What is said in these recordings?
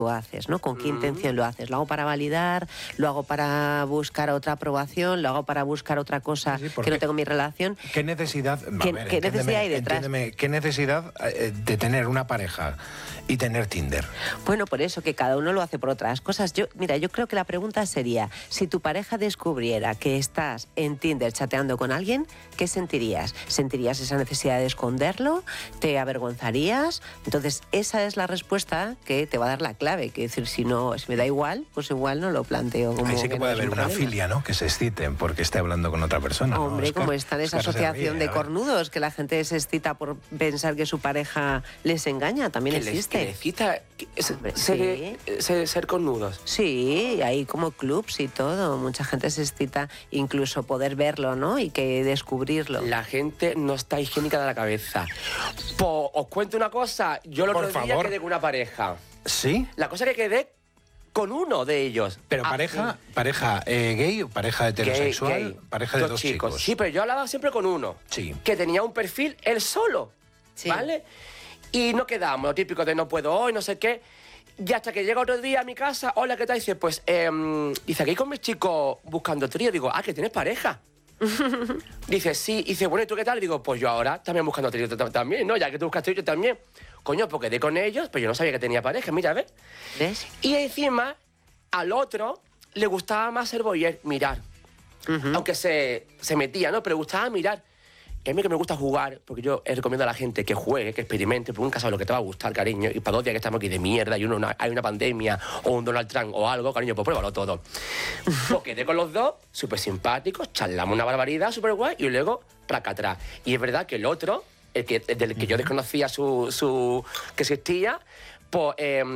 tú haces, ¿no? ¿Con qué intención lo haces? ¿Lo hago para validar? ¿Lo hago para buscar otra aprobación? ¿Lo hago para buscar otra cosa que no tengo en mi relación? ¿Qué necesidad, ¿Qué necesidad hay detrás? ¿Qué necesidad de tener una pareja y tener Tinder? Bueno, por eso, que cada uno lo hace por otras cosas. Yo creo que la pregunta sería, si tu pareja descubriera que estás en Tinder chateando con alguien, ¿qué sentirías? ¿Sentirías esa necesidad de esconderlo? ¿Te avergonzarías? Entonces, esa es la respuesta que te va a dar la clave. Que decir, si me da igual, pues igual no lo planteo como... Ahí sí que puede haber una filia, ¿no? Que se exciten porque esté hablando con otra persona. Hombre, ¿no? como está en esa asociación de cornudos, que la gente se excita por pensar que su pareja les engaña, también existe. Que les excita ser cornudos. Sí, hay como clubs y todo. Mucha gente se excita incluso poder verlo, ¿no? Y que descubrirlo. La gente no está higiénica de la cabeza. Os cuento una cosa. Yo el otro día quedé con una pareja. ¿Sí? La cosa que quedé con uno de ellos. ¿Pero pareja gay o pareja heterosexual? Gay. Pareja de dos chicos. Sí, pero yo hablaba siempre con uno. Sí. Que tenía un perfil él solo. Sí. ¿Vale? Y no quedamos, lo típico de no puedo hoy, no sé qué. Y hasta que llega otro día a mi casa, hola, ¿qué tal? Dice, pues, dice, aquí con mis chicos buscando trío. Digo, que tienes pareja. Dice, sí. Dice, bueno, ¿y tú qué tal? Digo, pues yo ahora también buscando trío también, ¿no? Ya que tú buscas trío, yo también. Coño, pues quedé con ellos, pero yo no sabía que tenía pareja, mira, ¿ves? Y encima, al otro le gustaba más ser voyeur, mirar. Aunque se metía, ¿no? Pero le gustaba mirar. Y a mí que me gusta jugar, porque yo recomiendo a la gente que juegue, que experimente, porque nunca sabes lo que te va a gustar, cariño. Y para 2 días que estamos aquí de mierda y hay una pandemia o un Donald Trump o algo, cariño, pues pruébalo todo. Pues quedé con los dos, súper simpáticos, charlamos una barbaridad, súper guay, y luego, raca atrás. Y es verdad que el otro, del que yo desconocía que existía, pues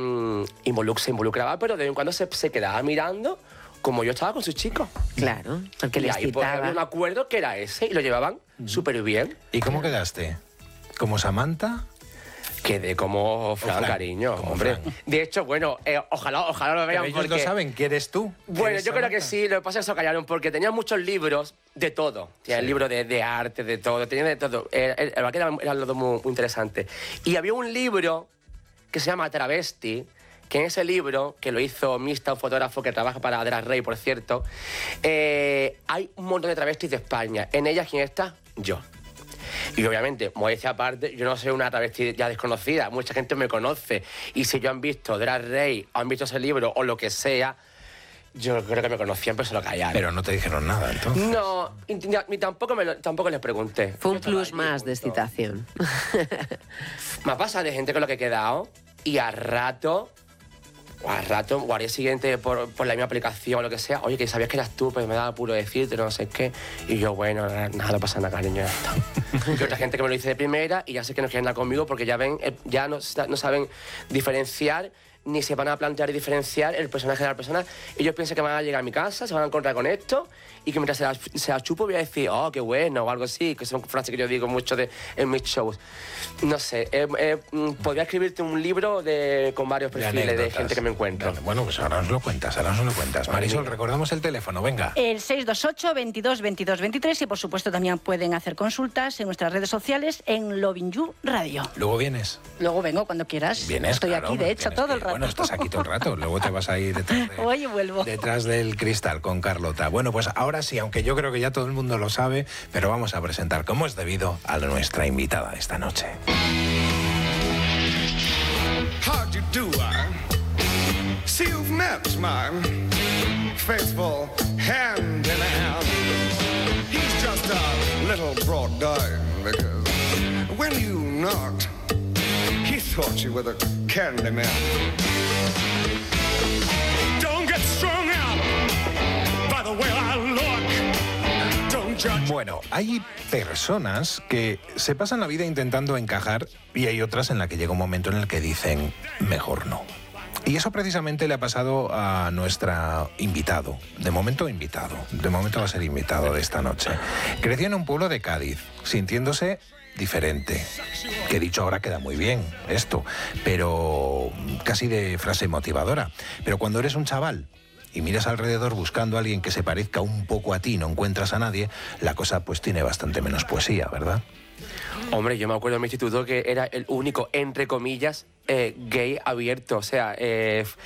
se involucraba, pero de vez en cuando se quedaba mirando como yo estaba con sus chicos. Claro, porque les quitaba. Un acuerdo que era ese y lo llevaban súper bien. ¿Y cómo quedaste? ¿Como Samantha? Quedé como Fran, cariño, como hombre. Fran. De hecho, bueno, ojalá lo vean. Pero ellos lo saben, ¿qué eres tú? Bueno, yo creo que sí, lo que pasa es que se callaron porque tenían muchos libros de todo. Tenía el libro de arte, de todo, tenían de todo. Eran los dos muy interesantes. Y había un libro que se llama Travesti, que en ese libro, que lo hizo Mista, un fotógrafo que trabaja para Drag Race, por cierto, hay un montón de travestis de España. En ellas, ¿quién está? Yo. Y obviamente, modestia aparte, yo no soy una travesti ya desconocida, mucha gente me conoce. Y si yo han visto Drag Race, o han visto ese libro, o lo que sea, yo creo que me conocían, pero se lo callaron. Pero no te dijeron nada, entonces. No, ni tampoco les pregunté. Fue un plus más de excitación. Me pasa de gente con lo que he quedado, y al rato, o al día siguiente, por la misma aplicación o lo que sea, oye, que sabías que eras tú, pues me daba puro decirte, no sé qué. Y yo, bueno, nada, no pasa nada, cariño, ya está. Y otra gente que me lo dice de primera y ya sé que no quieren nada conmigo porque ya ven, ya no saben diferenciar, ni se van a plantear y diferenciar el personaje de la persona. Ellos piensan que van a llegar a mi casa, se van a encontrar con esto, y que mientras se la chupo voy a decir, oh, qué bueno, o algo así, que son frases que yo digo mucho en mis shows. No sé, podría escribirte un libro con varios perfiles de gente que me encuentro. Bueno, pues ahora nos lo cuentas, Marisol, recordamos el teléfono, venga. El 628 22 22 23 y por supuesto también pueden hacer consultas en nuestras redes sociales en Lovin You Radio. ¿Luego vienes? Luego vengo cuando quieras. Vienes, estoy claro, aquí, de hecho, todo el rato. Bueno, estás aquí todo el rato, luego te vas a ir detrás del cristal con Carlota. Bueno, pues ahora sí, aunque yo creo que ya todo el mundo lo sabe, pero vamos a presentar como es debido a nuestra invitada esta noche. How do you do? See, you've met my faithful hand in hand. He's just a little brought down because when you knocked, he thought you were the candy man. Don't get strung out by the way I look. Don't judge. Bueno, hay personas que se pasan la vida intentando encajar y hay otras en las que llega un momento en el que dicen, mejor no. Y eso precisamente le ha pasado a nuestro invitado. De momento va a ser invitado de esta noche. Creció en un pueblo de Cádiz, sintiéndose diferente. Que dicho ahora queda muy bien esto, pero casi de frase motivadora. Pero cuando eres un chaval y miras alrededor buscando a alguien que se parezca un poco a ti, no encuentras a nadie, la cosa pues tiene bastante menos poesía, ¿verdad? Hombre, yo me acuerdo en mi instituto que era el único, entre comillas, gay abierto, o sea,